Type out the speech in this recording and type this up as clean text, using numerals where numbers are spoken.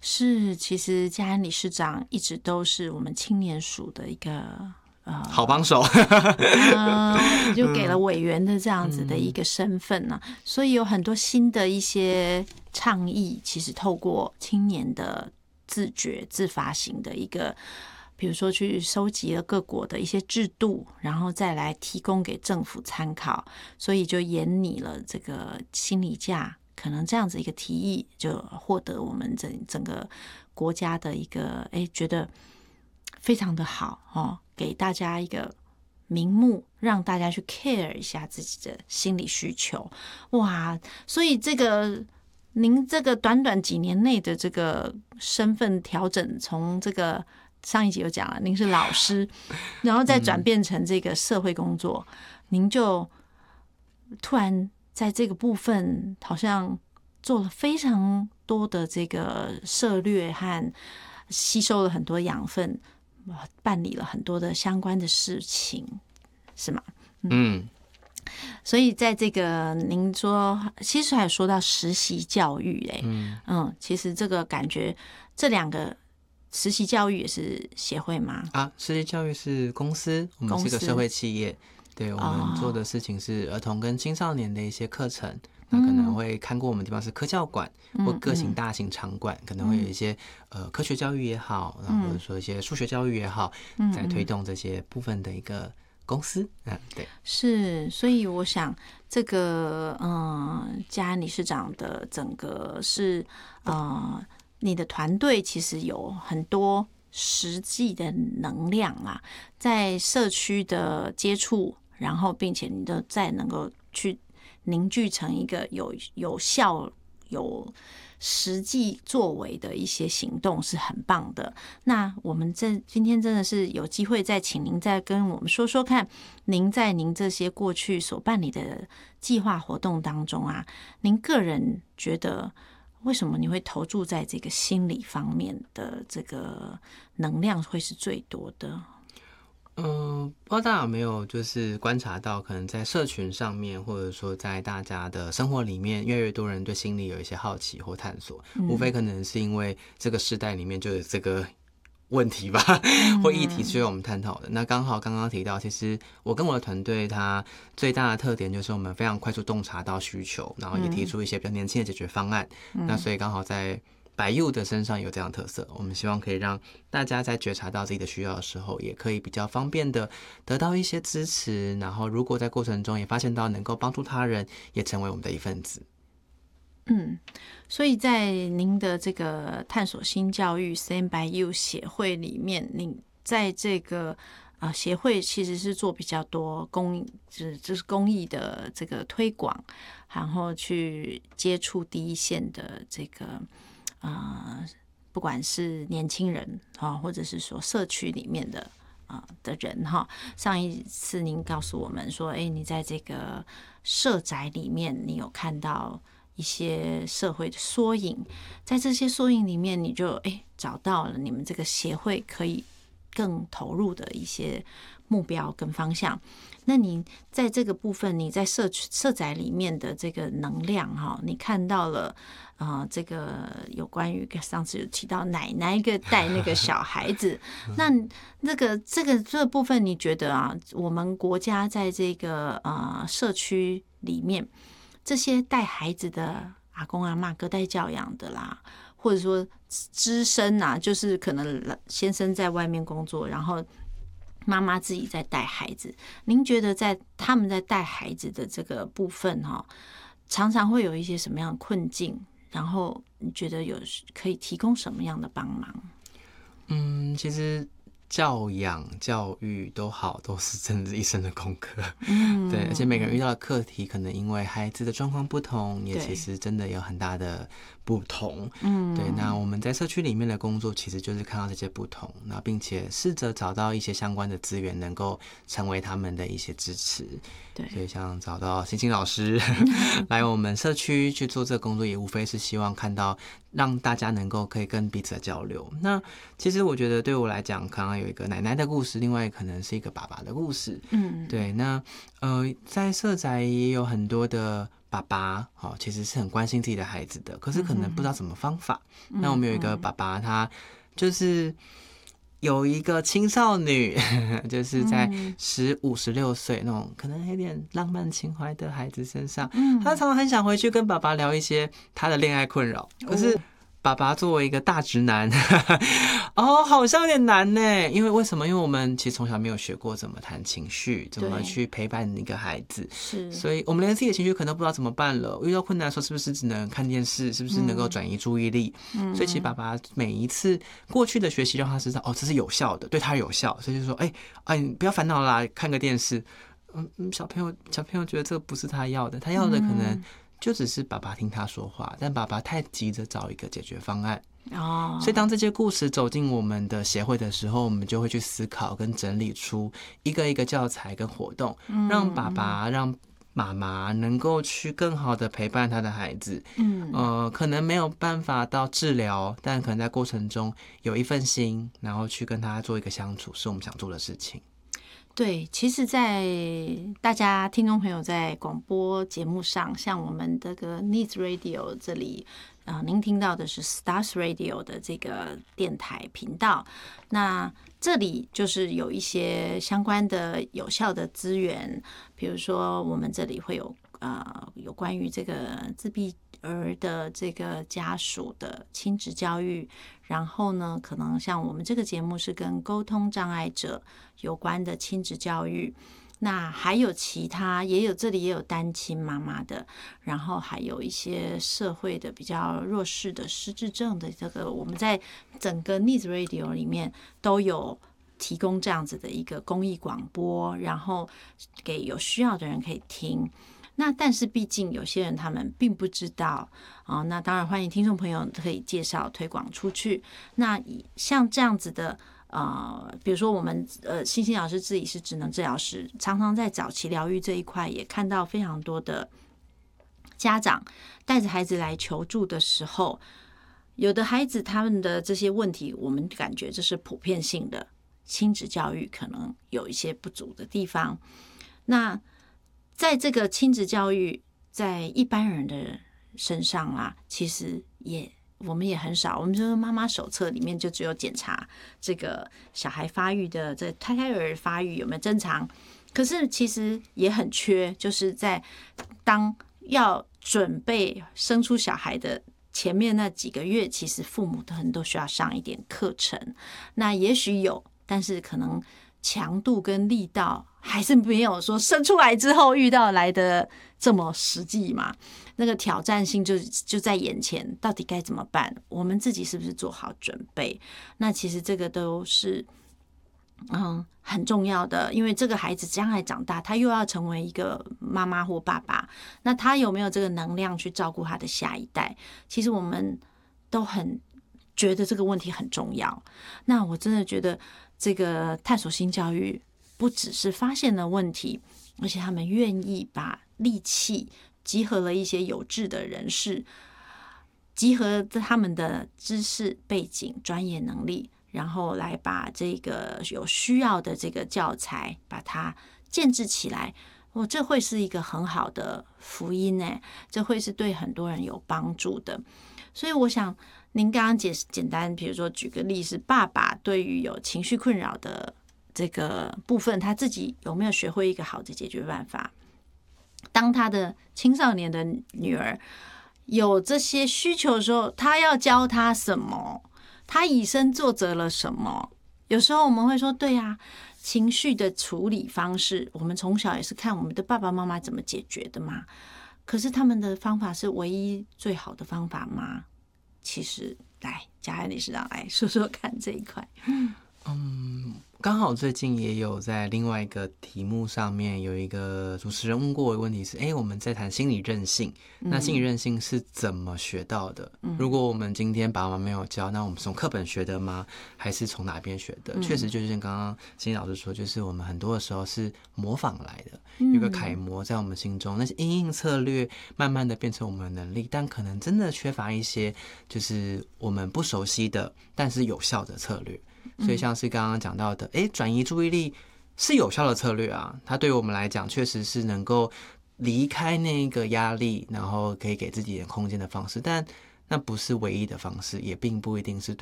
是，其实嘉安理事长一直都是我们青年署的一个好帮手， 就给了委员的这样子的一个身份呢、所以有很多新的一些倡议，其实透过青年的自觉自发型的一个，比如说去收集了各国的一些制度，然后再来提供给政府参考，所以就研拟了这个心理假。可能这样子一个提议，就获得我们整个国家的一个觉得非常的好哦，给大家一个名目，让大家去 care 一下自己的心理需求。哇，所以您这个短短几年内的这个身份调整，从这个上一集有讲了，您是老师，然后再转变成这个社会工作，您就突然在这个部分好像做了非常多的这个涉略和吸收了很多养分，办理了很多的相关的事情，是吗？所以在这个您说，其实还有说到实习教育，其实这个感觉这两个实习教育也是协会吗？ 实习教育是公司，我们是一个社会企业。对，我们做的事情是儿童跟青少年的一些课程，那可能会看过我们地方是科教馆或各型大型场馆，可能会有一些科学教育也好，然后或者说一些数学教育也好，在推动这些部分的一个公司。对， 是，所以我想这个嘉安理事长的整个是你的团队其实有很多实际的能量啊，在社区的接触，然后并且你都再能够去凝聚成一个有效有实际作为的一些行动，是很棒的。那我们今天真的是有机会再请您再跟我们说说看，您在您这些过去所办理的计划活动当中啊，您个人觉得为什么你会投注在这个心理方面的这个能量会是最多的？ 不知道大家有没有就是观察到，可能在社群上面，或者说在大家的生活里面，越来越多人对心理有一些好奇或探索，无非可能是因为这个时代里面就有这个问题吧，或议题需要我们探讨的。那刚好刚刚提到，其实我跟我的团队，它最大的特点就是我们非常快速洞察到需求，然后也提出一些比较年轻的解决方案。那所以刚好在百佑的身上有这样的特色，我们希望可以让大家在觉察到自己的需要的时候，也可以比较方便的得到一些支持，然后如果在过程中也发现到能够帮助他人，也成为我们的一份子。 所以在您的这个探索新教育 Stand by You 协会里面，您在这个协会其实是做比较多就是公益的这个推广，然后去接触第一线的这个不管是年轻人或者是说社区里面的人哈。上一次您告诉我们说，你在这个社宅里面，你有看到一些社会的缩影，在这些缩影里面，你就找到了你们这个协会可以更投入的一些目标跟方向。那你在这个部分，你在社宅里面的这个能量哈，你看到了这个有关于上次有提到奶奶带那个小孩子，那这个部分，你觉得我们国家在这个社区里面，这些带孩子的阿公阿嬷隔代教养的啦，或者说只身就是可能先生在外面工作，然后妈自己在带孩子，您觉得他们在带孩子的这个部分常常会有一些什么样的困境？然后你觉得可以提供什么样的帮忙？ 其实教养、教育都好，都是真的一生的功课。对，而且每个人遇到的课题，可能因为孩子的状况不同，也其实真的有很大的不同。对。那我们在社区里面的工作，其实就是看到这些不同，那并且试着找到一些相关的资源，能够成为他们的一些支持。 对， 所以像找到星星老师来我们社区去做这个工作，也无非是希望看到让大家能够可以跟彼此的交流。那其实我觉得对我来讲，刚刚有一个奶奶的故事，另外可能是一个爸爸的故事。对。那在社宅也有很多的爸爸其实是很关心自己的孩子的，可是可能不知道什么方法。那我们有一个爸爸，他就是有一个青少女，就是在15、16岁那种可能有点浪漫情怀的孩子身上，他常常很想回去跟爸爸聊一些他的恋爱困扰，可是爸爸作为一个大直男好像有点难呢。因为什么？因为我们其实从小没有学过怎么谈情绪，怎么去陪伴一个孩子，所以我们连自己的情绪可能都不知道怎么办了。遇到困难的时候，是不是只能看电视？是不是能够转移注意力？所以其实爸爸每一次过去的学习让他知道，这是有效的，对他有效，所以就说，你不要烦恼啦，看个电视。小朋友觉得这个不是他要的，他要的可能就只是爸爸听他说话，但爸爸太急着找一个解决方案。所以当这些故事走进我们的协会的时候，我们就会去思考跟整理出一个一个教材跟活动，让爸爸让妈妈能够去更好的陪伴他的孩子。可能没有办法到治疗，但可能在过程中有一份心，然后去跟他做一个相处，是我们想做的事情。 对，其实在大家听众朋友在广播节目上，像我们这个 Needs Radio 这里您听到的是 Stars Radio 的这个电台频道，那这里就是有一些相关的有效的资源，比如说我们这里会有关于这个自闭儿的这个家属的亲职教育，然后呢，可能像我们这个节目是跟沟通障碍者有关的亲职教育，那还有其他这里也有单亲妈妈的，然后还有一些社会的比较弱势的失智症的这个，我们在整个 Needs Radio 里面都有提供这样子的一个公益广播，然后给有需要的人可以听。那但是毕竟有些人他们并不知道那当然欢迎听众朋友可以介绍推广出去。那像这样子的比如说我们欣欣老师自己是职能治疗师，常常在早期疗愈这一块也看到非常多的家长带着孩子来求助的时候，有的孩子他们的这些问题，我们感觉这是普遍性的，亲子教育可能有一些不足的地方。那在这个亲子教育在一般人的身上其实我们也很少，我们就是妈妈手册里面就只有检查这个小孩发育的这胎儿发育有没有正常，可是其实也很缺，就是在当要准备生出小孩的前面那几个月，其实父母可能都需要上一点课程，那也许有，但是可能强度跟力道还是没有说生出来之后遇到来的这么实际嘛，那个挑战性就在眼前，到底该怎么办？我们自己是不是做好准备？那其实这个都是很重要的，因为这个孩子将来长大，他又要成为一个妈妈或爸爸，那他有没有这个能量去照顾他的下一代？其实我们都很觉得这个问题很重要。那我真的觉得这个探索性教育不只是发现了问题，而且他们愿意把力气集合了一些有志的人士，集合他们的知识背景、专业能力，然后来把这个有需要的这个教材把它建制起来。这会是一个很好的福音呢，这会是对很多人有帮助的。所以我想您刚刚简单比如说举个例，是爸爸对于有情绪困扰的这个部分，他自己有没有学会一个好的解决办法？当他的青少年的女儿有这些需求的时候，他要教他什么？他以身作则了什么？有时候我们会说，对啊，情绪的处理方式，我们从小也是看我们的爸爸妈妈怎么解决的嘛。可是他们的方法是唯一最好的方法吗？其实，来，嘉安理事长来说说看这一块。 刚好最近也有在另外一个题目上面有一个主持人问过我的问题是，我们在谈心理韧性，那心理韧性是怎么学到的？如果我们今天爸妈没有教，那我们是从课本学的吗？还是从哪边学的？确实就是像刚刚欣欣老师说，就是我们很多的时候是模仿来的，有个楷模在我们心中，那些因应策略慢慢的变成我们的能力，但可能真的缺乏一些就是我们不熟悉的但是有效的策略。所以像是刚刚讲到的，转移注意力是有效的策略啊，它对于我们来讲确实是能够离开那个压力，然后可以给自己一点空间的方式，但那不是唯一的方式，也并不一定是